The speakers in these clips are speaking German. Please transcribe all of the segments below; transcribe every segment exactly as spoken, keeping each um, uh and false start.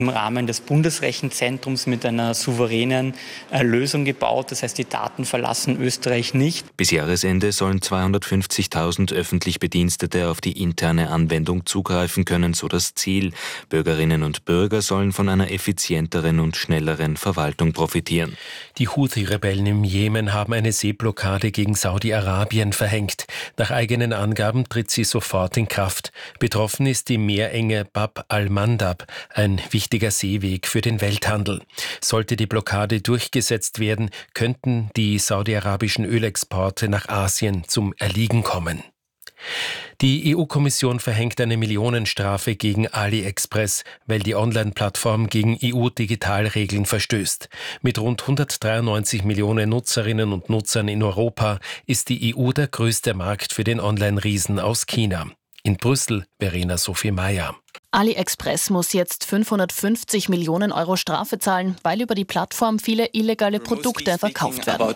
im Rahmen des Bundesrechenzentrums mit einer souveränen äh, Lösung gebaut. Das heißt, die Daten verlassen Österreich nicht. Bis Jahresende sollen zweihundertfünfzigtausend öffentlich Bedienstete auf die interne Anwendung zugreifen können, so das Ziel. Bürgerinnen und Bürger sollen von einer effizienteren und schnelleren Verwaltung profitieren. Die Houthi-Rebellen im Jemen haben eine Seeblockade gegen Saudi-Arabien verhängt. Nach eigenen Angaben tritt sie sofort in Kraft. Betroffen ist die Meerenge Bab al-Mandab, ein wichtiger Seeweg für den Welthandel. Sollte die Blockade durchgesetzt werden, könnten die saudi-arabischen Ölexporte nach Asien zum Erliegen kommen. Die E U-Kommission verhängt eine Millionenstrafe gegen AliExpress, weil die Online-Plattform gegen E U-Digitalregeln verstößt. Mit rund hundertdreiundneunzig Millionen Nutzerinnen und Nutzern in Europa ist die E U der größte Markt für den Online-Riesen aus China. In Brüssel, Verena Sophie Meyer. AliExpress muss jetzt fünfhundertfünfzig Millionen Euro Strafe zahlen, weil über die Plattform viele illegale Produkte verkauft werden.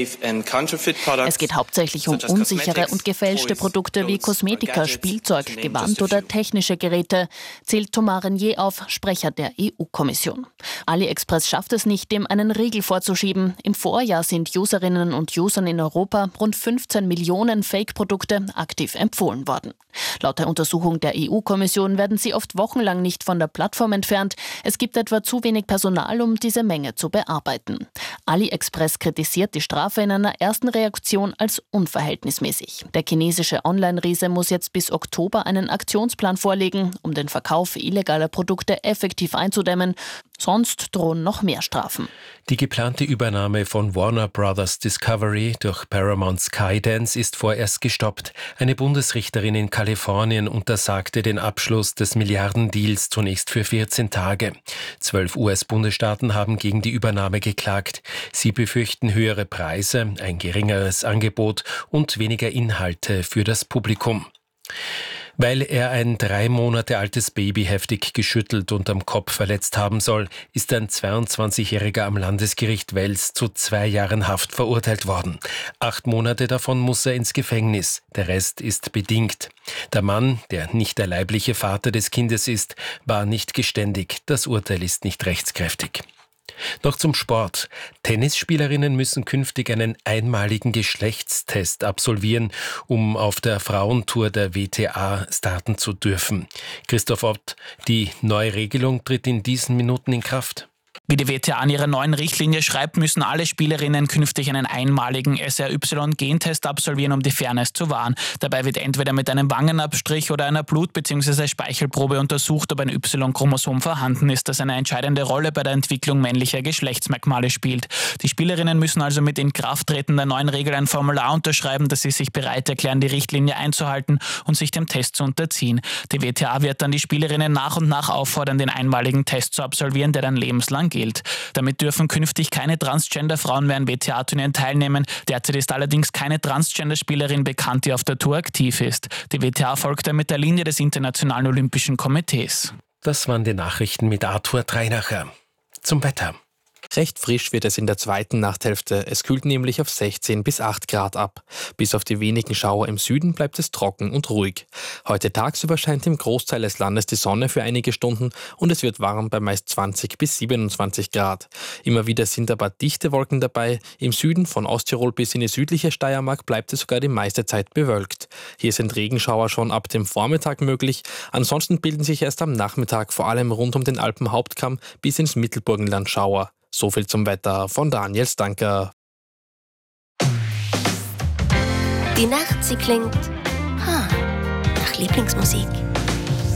Es geht hauptsächlich um unsichere und gefälschte Produkte wie Kosmetika, Spielzeug, Gewand oder technische Geräte, zählt Thomas Renier auf, Sprecher der E U-Kommission. AliExpress schafft es nicht, dem einen Riegel vorzuschieben. Im Vorjahr sind Userinnen und Usern in Europa rund fünfzehn Millionen Fake-Produkte aktiv empfohlen worden. Laut der Untersuchung der E U-Kommission werden sie oft wochenlang nicht von der Plattform entfernt. Es gibt etwa zu wenig Personal, um diese Menge zu bearbeiten. AliExpress kritisiert die Strafe in einer ersten Reaktion als unverhältnismäßig. Der chinesische Online-Riese muss jetzt bis Oktober einen Aktionsplan vorlegen, um den Verkauf illegaler Produkte effektiv einzudämmen. Sonst drohen noch mehr Strafen. Die geplante Übernahme von Warner Brothers Discovery durch Paramount Skydance ist vorerst gestoppt. Eine Bundesrichterin in Kalifornien untersagte den Abschluss des Milliardendeals zunächst für vierzehn Tage. Zwölf U S-Bundesstaaten haben gegen die Übernahme geklagt. Sie befürchten höhere Preise, ein geringeres Angebot und weniger Inhalte für das Publikum. Weil er ein drei Monate altes Baby heftig geschüttelt und am Kopf verletzt haben soll, ist ein zweiundzwanzigjähriger am Landesgericht Wels zu zwei Jahren Haft verurteilt worden. Acht Monate davon muss er ins Gefängnis, der Rest ist bedingt. Der Mann, der nicht der leibliche Vater des Kindes ist, war nicht geständig. Das Urteil ist nicht rechtskräftig. Noch zum Sport. Tennisspielerinnen müssen künftig einen einmaligen Geschlechtstest absolvieren, um auf der Frauentour der W T A starten zu dürfen. Christoph Ott, die neue Regelung tritt in diesen Minuten in Kraft. Wie die W T A in ihrer neuen Richtlinie schreibt, müssen alle Spielerinnen künftig einen einmaligen S R Y-Gentest absolvieren, um die Fairness zu wahren. Dabei wird entweder mit einem Wangenabstrich oder einer Blut- bzw. Speichelprobe untersucht, ob ein Y-Chromosom vorhanden ist, das eine entscheidende Rolle bei der Entwicklung männlicher Geschlechtsmerkmale spielt. Die Spielerinnen müssen also mit Inkrafttreten der neuen Regel ein Formular unterschreiben, dass sie sich bereit erklären, die Richtlinie einzuhalten und sich dem Test zu unterziehen. Die W T A wird dann die Spielerinnen nach und nach auffordern, den einmaligen Test zu absolvieren, der dann lebenslang gilt. Damit dürfen künftig keine Transgender-Frauen mehr an W T A-Turnieren teilnehmen. Derzeit ist allerdings keine Transgender-Spielerin bekannt, die auf der Tour aktiv ist. Die W T A folgt damit der Linie des Internationalen Olympischen Komitees. Das waren die Nachrichten mit Arthur Dreinacher. Zum Wetter. Recht frisch wird es in der zweiten Nachthälfte. Es kühlt nämlich auf sechzehn bis acht Grad ab. Bis auf die wenigen Schauer im Süden bleibt es trocken und ruhig. Heute tagsüber scheint im Großteil des Landes die Sonne für einige Stunden und es wird warm bei meist zwanzig bis siebenundzwanzig Grad. Immer wieder sind aber dichte Wolken dabei. Im Süden von Osttirol bis in die südliche Steiermark bleibt es sogar die meiste Zeit bewölkt. Hier sind Regenschauer schon ab dem Vormittag möglich. Ansonsten bilden sich erst am Nachmittag vor allem rund um den Alpenhauptkamm bis ins Mittelburgenland Schauer. So viel zum Wetter von Daniel Stanker. Die Nacht, sie klingt ha, nach Lieblingsmusik.